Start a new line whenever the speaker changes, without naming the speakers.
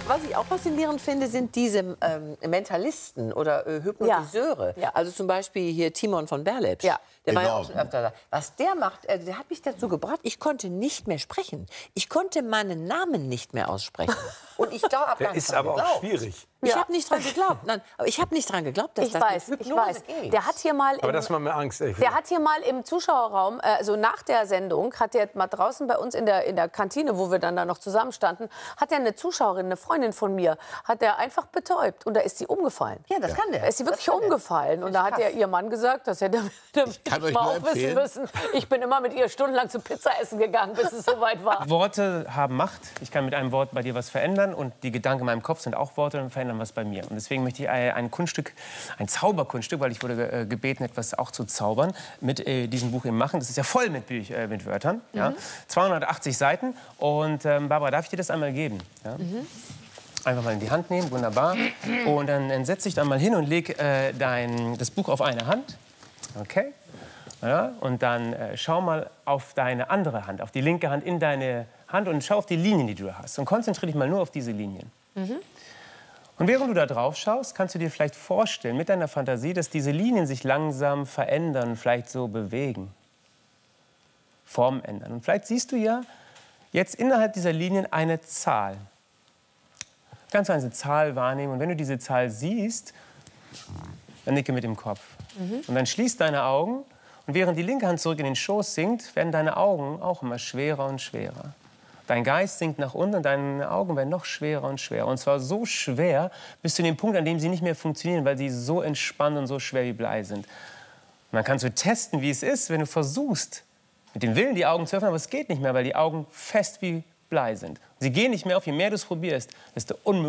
Was ich auch faszinierend finde, sind diese Mentalisten oder Hypnotiseure.
Ja.
Also zum Beispiel hier Timon von Berlepsch.
Ja.
Der war ja auch schon öfter da. Was der macht, der hat mich dazu gebracht, ich konnte nicht mehr sprechen. Ich konnte meinen Namen nicht mehr aussprechen. Und ich glaube,
Der ist aber auch schwierig.
Ich habe nicht dran geglaubt. Nein, aber ich habe nicht dran geglaubt, dass das mit Hypnose geht.
Der hat hier mal
Aber das macht mir Angst.
Der hat hier mal im Zuschauerraum, also nach der Sendung, hat der mal draußen bei uns in der Kantine, wo wir dann da noch zusammenstanden, hat er eine Zuschauerin, eine Freundin von mir, hat er einfach betäubt. Und da ist sie umgefallen.
Ja, das kann der.
Da ist sie wirklich umgefallen. Und da hat ihr Mann gesagt, das hätte er mal auch wissen müssen. Ich bin immer mit ihr stundenlang zum Pizza essen gegangen, bis es soweit war.
Worte haben Macht. Ich kann mit einem Wort bei dir was verändern. Und die Gedanken in meinem Kopf sind auch Worte und verändern was bei mir. Und deswegen möchte ich ein Kunststück, ein Zauberkunststück, weil ich wurde gebeten, etwas auch zu zaubern, mit diesem Buch eben machen. Das ist ja voll mit Wörtern. Ja? 280 Seiten. Und Barbara, darf ich dir das einmal geben? Ja? Einfach mal in die Hand nehmen, wunderbar. Und dann setz dich dann mal hin und leg das Buch auf eine Hand. Okay? Ja, und dann schau mal auf deine andere Hand, auf die linke Hand in deine Hand und schau auf die Linien, die du hast. Und konzentriere dich mal nur auf diese Linien. Und während du da drauf schaust, kannst du dir vielleicht vorstellen, mit deiner Fantasie, dass diese Linien sich langsam verändern, vielleicht so bewegen. Formen ändern. Und vielleicht siehst du ja jetzt innerhalb dieser Linien eine Zahl. Kannst du eine Zahl wahrnehmen und wenn du diese Zahl siehst, dann nicke mit dem Kopf. Und dann schließ deine Augen und während die linke Hand zurück in den Schoß sinkt, werden deine Augen auch immer schwerer und schwerer. Dein Geist sinkt nach unten und deine Augen werden noch schwerer und schwerer. Und zwar so schwer bis zu dem Punkt, an dem sie nicht mehr funktionieren, weil sie so entspannt und so schwer wie Blei sind. Und dann kannst du testen, wie es ist, wenn du versuchst, mit dem Willen die Augen zu öffnen, aber es geht nicht mehr, weil die Augen fest wie Blei sind. Sie gehen nicht mehr auf, je mehr du es probierst, desto unmöglicher.